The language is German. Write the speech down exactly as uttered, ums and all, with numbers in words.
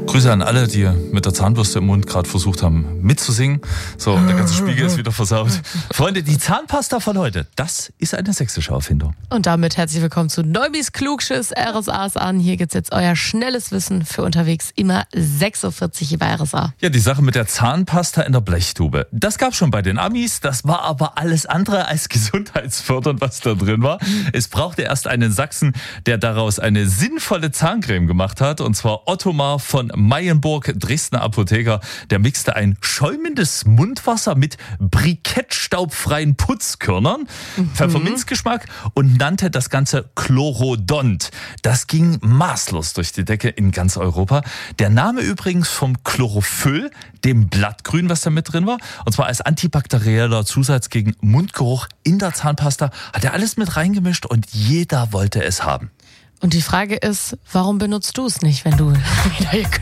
Grüße an alle, die mit der Zahnbürste im Mund gerade versucht haben mitzusingen. So, der ganze Spiegel ist wieder versaut. Freunde, die Zahnpasta von heute, das ist eine sächsische Erfindung. Und damit herzlich willkommen zu Neubis Klugschiss R S A ist an. Hier gibt's jetzt euer schnelles Wissen für unterwegs, immer sechs Uhr vierzig hier bei R S A. Ja, die Sache mit der Zahnpasta in der Blechtube. Das gab's schon bei den Amis, das war aber alles andere als gesundheitsfördernd, was da drin war. Es brauchte erst einen Sachsen, der daraus eine sinnvolle Zahncreme gemacht hat, und zwar Ottomar von Meyenburg, Dresdner Apotheker. Der mixte ein schäumendes Mundwasser mit brikettstaubfreien Putzkörnern, mhm. Pfefferminzgeschmack und nannte das Ganze Chlorodont. Das ging maßlos durch die Decke in ganz Europa. Der Name übrigens vom Chlorophyll, dem Blattgrün, was da mit drin war, und zwar als antibakterieller Zusatz gegen Mundgeruch in der Zahnpasta, hat er alles mit reingemischt und jeder wollte es haben. Und die Frage ist, warum benutzt du es nicht, wenn du wieder